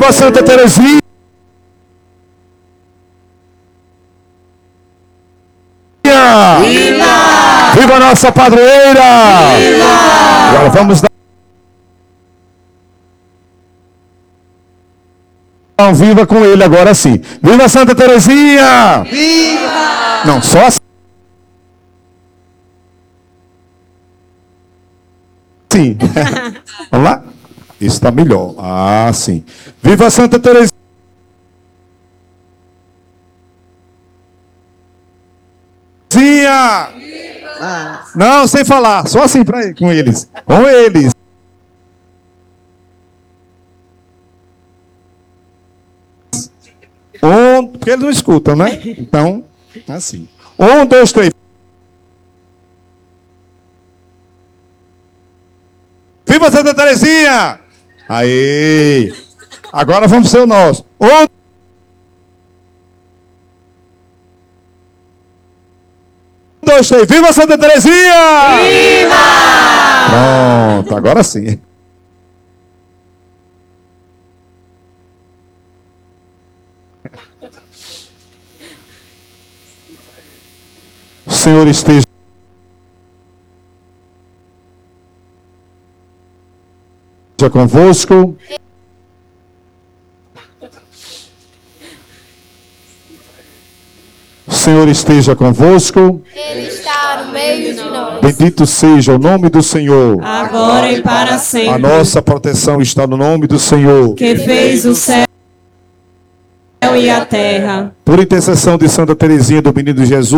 Viva Santa Teresinha! Viva! Viva a nossa padroeira! Viva! Agora vamos dar viva com ele agora sim. Viva Santa Teresinha! Viva! Não, só assim. Sim. Vamos lá? Isso está melhor. Ah, sim. Viva Santa Teresinha! Não, sem falar. Só assim para ele, com eles. Com eles. Porque eles não escutam, né? Então, assim. 1, 2, 3. Viva Santa Teresinha! Aí. Agora vamos ser o nosso. 1, 2, 3. Viva Santa Teresinha! Viva! Pronto, agora sim. O Senhor esteja convosco. O Senhor esteja convosco. Ele está no meio de nós. Bendito seja o nome do Senhor. Agora e para sempre. A nossa proteção está no nome do Senhor, Que fez o céu e a terra. por intercessão de Santa Teresinha do Menino Jesus.